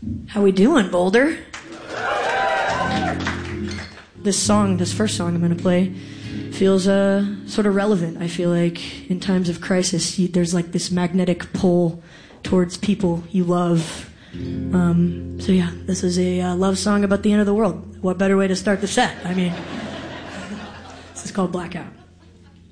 How we doing, Boulder? This first song I'm going to play, feels sort of relevant. I feel like in times of crisis, there's like this magnetic pull towards people you love. So yeah, this is a love song about the end of the world. What better way to start the set? I mean, this is called Blackout.